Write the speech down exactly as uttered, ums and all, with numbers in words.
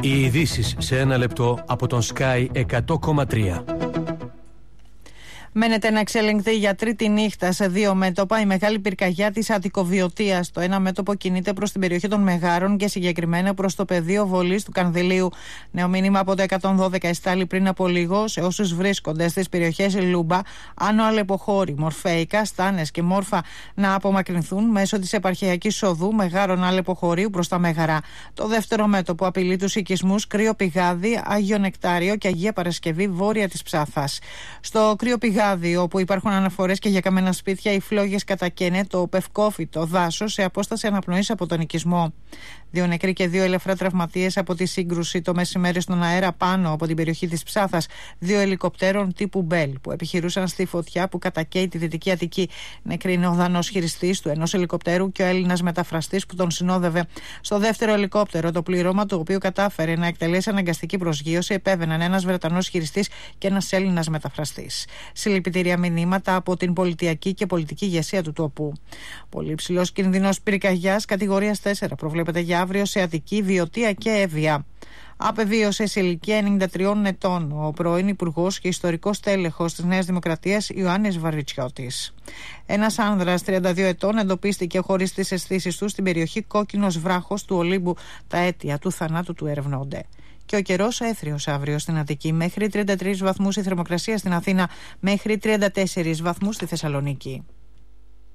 Οι ειδήσεις σε ένα λεπτό από τον Sky εκατό κόμμα τρία. Μένεται να εξελιγχθεί για τρίτη νύχτα σε δύο μέτωπα η μεγάλη πυρκαγιά της Αττικοβιωτίας. Το ένα μέτωπο κινείται προς την περιοχή των Μεγάρων και συγκεκριμένα προς το πεδίο βολής του Κανδυλίου. Νέο μήνυμα από το εκατόν δώδεκα εστάλει πριν από λίγο σε όσους βρίσκονται στις περιοχές Λούμπα, Άνω Αλεποχώρη, Μορφέικα, Στάνες και Μόρφα να απομακρυνθούν μέσω της επαρχιακής οδού Μεγάρων Αλεποχωρίου προς τα Μέγαρα. Το δεύτερο μέτωπο απειλεί τους οικισμούς Κρύο Πηγάδι, Άγιο Νεκτάριο και Αγία Παρασκευή βόρεια της Ψάθας. Στο Κρύο Πηγάδι, όπου υπάρχουν αναφορές και για καμένα σπίτια, οι φλόγες κατακαίνε το πευκόφυτο δάσος σε απόσταση αναπνοής από τον οικισμό. Δύο νεκροί και δύο ελαφρά τραυματίες από τη σύγκρουση το μεσημέρι στον αέρα πάνω από την περιοχή της Ψάθας. Δύο ελικοπτέρων τύπου Μπέλ που επιχειρούσαν στη φωτιά που κατακαίει τη Δυτική Αττική. Νεκροί είναι ο Δανός χειριστής του ενός ελικοπτέρου και ο Έλληνας μεταφραστής που τον συνόδευε. Στο δεύτερο ελικόπτερο, το πληρώμα του οποίου κατάφερε να εκτελέσει αναγκαστική προσγείωση, επέβαιναν ένας Βρετανός χειριστής και ένας Έλληνας μεταφραστής. Συλληπιτήρια μηνύματα από την πολιτιακή και πολιτική ηγεσία του τόπου. Πολύ ψηλός κινδυνός πυρκαγιάς κατηγορίας τέσσερα προβλέπεται για αύριο σε Αττική, Βιωτία και Εύβοια. Απεβίωσε σε ηλικία ενενήντα τριών ετών ο πρώην Υπουργός και ιστορικός τέλεχος της Νέας Δημοκρατίας Ιωάννης Βαρβιτσιώτης. Ένας άνδρας τριάντα δύο ετών εντοπίστηκε χωρίς τις αισθήσεις του στην περιοχή Κόκκινος Βράχος του Ολύμπου. Τα αίτια του θανάτου του ερευνώνται. Και ο καιρός έθριος αύριο στην Αττική, μέχρι τριάντα τρεις βαθμούς η θερμοκρασία στην Αθήνα, μέχρι τριάντα τέσσερις βαθμούς στη Θεσσαλονίκη.